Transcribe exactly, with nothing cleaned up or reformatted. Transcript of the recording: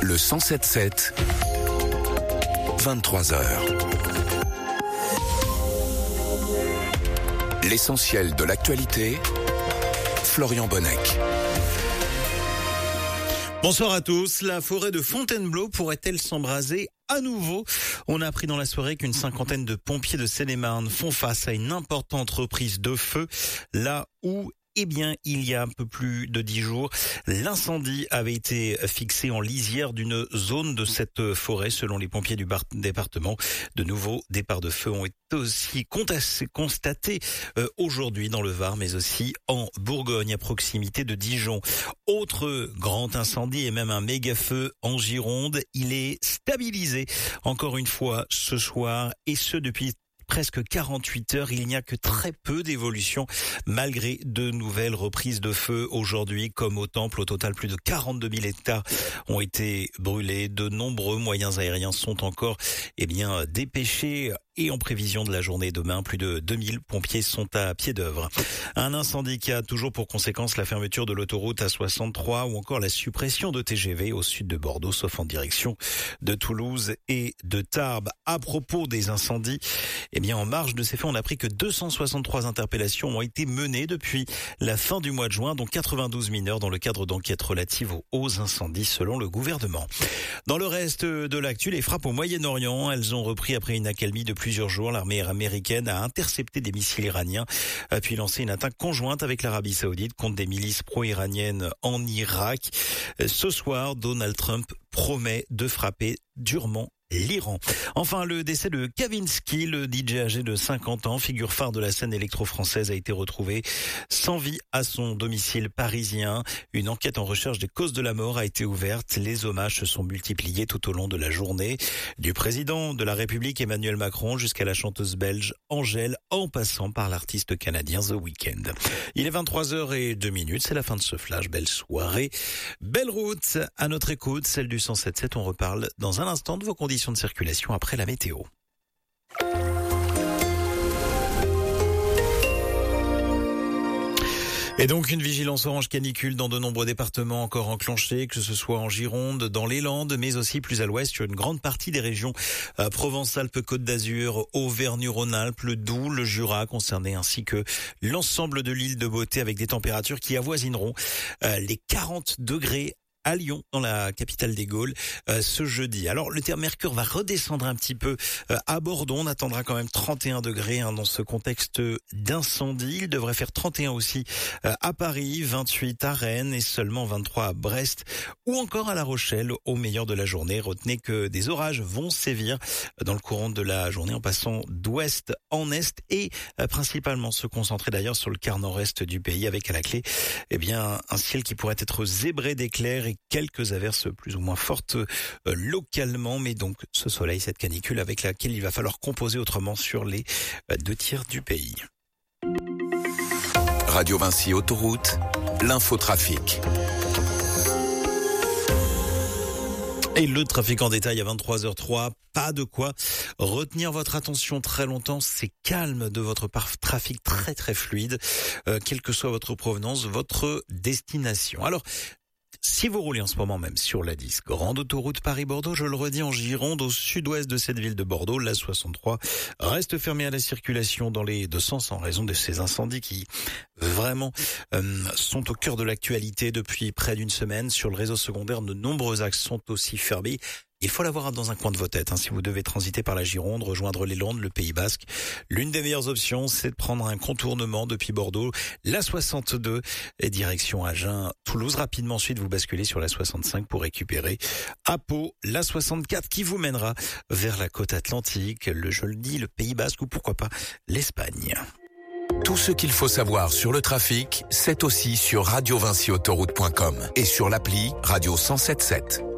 Le cent sept sept, vingt-trois heures. L'essentiel de l'actualité, Florian Bonnec. Bonsoir à tous. La forêt de Fontainebleau pourrait-elle s'embraser à nouveau? On a appris dans la soirée qu'une cinquantaine de pompiers de Seine-et-Marne font face à une importante reprise de feu, là où Eh bien, il y a un peu plus de dix jours, l'incendie avait été fixé en lisière d'une zone de cette forêt, selon les pompiers du bar- département. De nouveaux départs de feu ont été aussi constatés euh, aujourd'hui dans le Var, mais aussi en Bourgogne, à proximité de Dijon. Autre grand incendie et même un méga feu en Gironde. Il est stabilisé encore une fois ce soir, et ce depuis presque quarante-huit heures. Il n'y a que très peu d'évolution malgré de nouvelles reprises de feu aujourd'hui, comme au Temple. Au total, plus de quarante-deux mille hectares ont été brûlés. De nombreux moyens aériens sont encore eh bien dépêchés. Et en prévision de la journée demain, plus de deux mille pompiers sont à pied d'œuvre. Un incendie qui a toujours pour conséquence la fermeture de l'autoroute A soixante-trois ou encore la suppression de T G V au sud de Bordeaux, sauf en direction de Toulouse et de Tarbes. À propos des incendies, eh bien en marge de ces faits, on a appris que deux cent soixante-trois interpellations ont été menées depuis la fin du mois de juin, dont quatre-vingt-douze mineurs dans le cadre d'enquêtes relatives aux incendies selon le gouvernement. Dans le reste de l'actu, les frappes au Moyen-Orient, elles ont repris après une accalmie de plusieurs jours. L'armée américaine a intercepté des missiles iraniens, puis lancé une attaque conjointe avec l'Arabie Saoudite contre des milices pro-iraniennes en Irak. Ce soir, Donald Trump promet de frapper durement l'Iran. Enfin, le décès de Kavinsky, le D J âgé de cinquante ans, figure phare de la scène électro-française, a été retrouvé sans vie à son domicile parisien. Une enquête en recherche des causes de la mort a été ouverte. Les hommages se sont multipliés tout au long de la journée. Du président de la République Emmanuel Macron jusqu'à la chanteuse belge Angèle, en passant par l'artiste canadien The Weeknd. Il est vingt-trois heures zéro deux minutes, c'est la fin de ce flash. Belle soirée, belle route à notre écoute, celle du cent sept sept. On reparle dans un instant de vos conditions de circulation après la météo. Et donc une vigilance orange canicule dans de nombreux départements encore enclenchés, que ce soit en Gironde, dans les Landes, mais aussi plus à l'ouest sur une grande partie des régions euh, Provence-Alpes-Côte d'Azur, Auvergne-Rhône-Alpes, le Doubs, le Jura concernés, ainsi que l'ensemble de l'île de Beauté, avec des températures qui avoisineront euh, les quarante degrés à Lyon, dans la capitale des Gaules, euh, ce jeudi. Alors, le thermomètre va redescendre un petit peu euh, à Bordeaux. On attendra quand même trente et un degrés hein, dans ce contexte d'incendie. Il devrait faire trente et un aussi euh, à Paris, vingt-huit à Rennes et seulement vingt-trois à Brest ou encore à La Rochelle au meilleur de la journée. Retenez que des orages vont sévir dans le courant de la journée en passant d'ouest en est et euh, principalement se concentrer d'ailleurs sur le quart nord-est du pays, avec à la clé eh bien un ciel qui pourrait être zébré d'éclairs et quelques averses plus ou moins fortes euh, localement, mais donc ce soleil, cette canicule avec laquelle il va falloir composer autrement sur les euh, deux tiers du pays. Radio Vinci Autoroute, l'infotrafic. Et le trafic en détail à vingt-trois heures trois, pas de quoi retenir votre attention très longtemps, c'est calme de votre par- trafic très très fluide, euh, quelle que soit votre provenance, votre destination. Alors, si vous roulez en ce moment même sur la dix, grande autoroute Paris-Bordeaux, je le redis, en Gironde, au sud-ouest de cette ville de Bordeaux, l'A soixante-trois reste fermée à la circulation dans les deux sens en raison de ces incendies qui vraiment euh, sont au cœur de l'actualité depuis près d'une semaine. Sur le réseau secondaire, de nombreux axes sont aussi fermés. Il faut l'avoir dans un coin de votre tête. Hein. Si vous devez transiter par la Gironde, rejoindre les Landes, le Pays Basque, l'une des meilleures options, c'est de prendre un contournement depuis Bordeaux, la soixante-deux, et direction Agen, Toulouse. Rapidement, ensuite, vous basculez sur la soixante-cinq pour récupérer à Pau la soixante-quatre qui vous mènera vers la côte atlantique, le, je le dis, le Pays Basque ou pourquoi pas l'Espagne. Tout ce qu'il faut savoir sur le trafic, c'est aussi sur radio vinci autoroute point com et sur l'appli Radio cent sept sept.